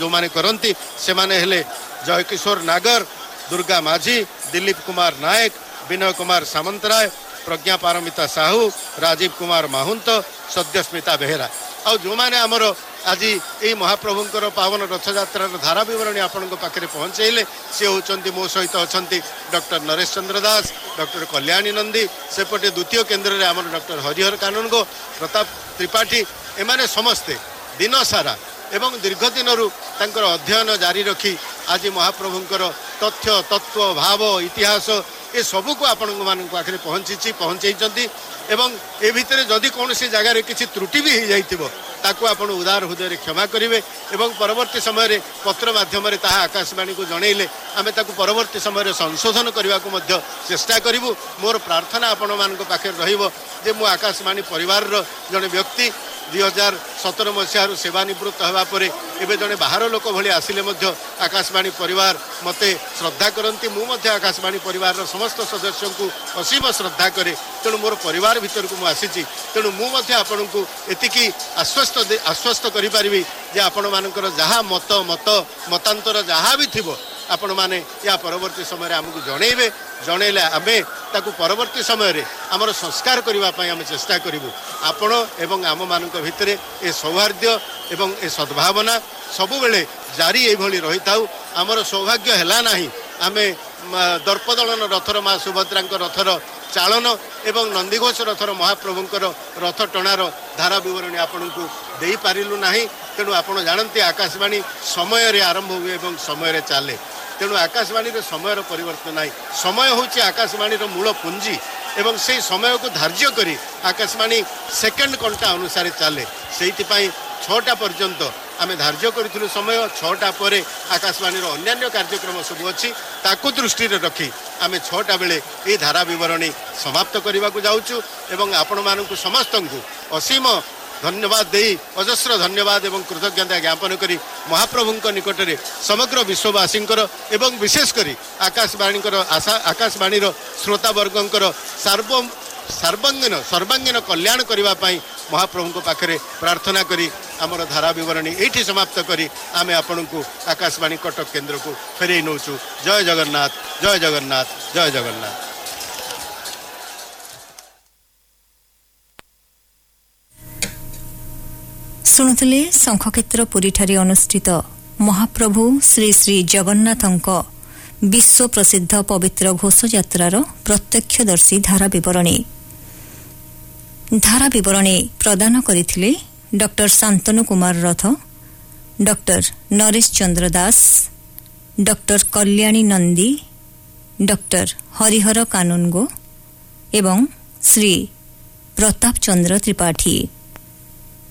जो माने करंती से माने हेले जयकिशोर नागर, दुर्गा माझी, दिलीप कुमार नायक, विनय कुमार सामंतराय, प्रज्ञा पारमिता साहू, राजीव कुमार माहुंत, सद्यस्मिता बेहेरा। आ जो माने आमर आज यही महाप्रभुंकर पावन रथयात्रार धारा विवरणी आपण पाखे पहुँचेले सी होती मो सहित अच्छा डॉक्टर नरेश चंद्र दास, डॉक्टर कल्याणी नंदी, सेपटे द्वितीय केन्द्र में आम डॉक्टर हरिहर कानूनगो, प्रताप त्रिपाठी, एमाने समस्ते दिन सारा एवं दीर्घ दिन अध्ययन जारी रखी आज महाप्रभुंकर तथ्य तत्व भाव इतिहास ये सबू को आपण पाखे पहुँचाई एवं ए भितर जदि कौन सी जगार किसी त्रुटि भी हो जाइथिबो ताकू आपण उदार हृदय क्षमा करेंगे एवं परवर्ती समय पत्र माध्यम आकाशवाणी को जनइले आमे ताकू परवर्ती समय संशोधन करने को चेष्टा करूँ। मोर प्रार्थना आपण मान पाखे रहिबो जे मु आकाशवाणी परिवार जड़े व्यक्ति 2017 मसीह सेवानिवृत्त होगा पर एवं जड़े बाहर लोक भली आसिले आकाशवाणी परिवार मते श्रद्धा करती। मुझे आकाशवाणी परिवार समस्त सदस्यों को असीम श्रद्धा करे तेणु मोर परिवार भीतर को आसी तेणु मुझे आपण को एतिकी आश्वस्त करी जे आपण मानकर जहाँ मतांतर जहाँ भी थी आपण माने या परवर्ती समय आमको जनइबे जनइले आमे ताकू परवर्ती समय आमर संस्कार करने आम चेष्टा करूँ। आपण एवं आम मान भितर ए सौहार्द्य एवं ए सद्भावना सबुबले जारी ये रही था। आमर सौभाग्य है ना आमे दर्पदलन रथर माँ सुभद्रा रथर चालन एवं नंदीघोष रथर महाप्रभुंकर रथ टणार धारा विवरणी आपण को दे पारिलु नाही। तेणु आपण जानते आकाशवाणी समय आरंभ हुए एवं समय चले तेणु आकाशवाणी समय परिवर्तन ना समय हूँ आकाशवाणी मूल पुंजी एवं से समय को धार्य करी आकाशवाणी सेकेंड घंटा अनुसार चले से 6टा पर्यंत आम धार्य करूँ समय 6टा पर आकाशवाणी अन्य कार्यक्रम सब अच्छी ताकू दृष्टि रखी आम 6टा बेले ये धारा विवरणी समाप्त करने को जाऊँ एवं आपण मानू समस्त को असीम धन्यवाद दे अजस्र धन्यवाद एवं कृतज्ञता ज्ञापन करी महाप्रभुंक निकट में समग्र विश्ववासींकर एवं विशेषकर आकाशवाणी श्रोतावर्गंकर सर्वांगीन कल्याण करने महाप्रभु पाखे प्रार्थना करी आमर धारा विवरणी ये समाप्त करी आमे आपण को आकाशवाणी कटक केन्द्र को फेरे नौचु। जय जगन्नाथ, जय जगन्नाथ, जय जगन्नाथ। शुणुले शंखक्षेत्र पुरी ठारे अनुष्ठित महाप्रभु श्री श्री जगन्नाथंक विश्व प्रसिद्ध पवित्र घोषयात्रार प्रत्यक्षदर्शी धारा विवरणी प्रदान करथिले डॉक्टर शांतनु कुमार रथ, डॉक्टर नरेश चंद्र दास, डॉक्टर कल्याणी नंदी, डॉक्टर हरिहर कानूनगो एवं श्री प्रताप चंद्र त्रिपाठी।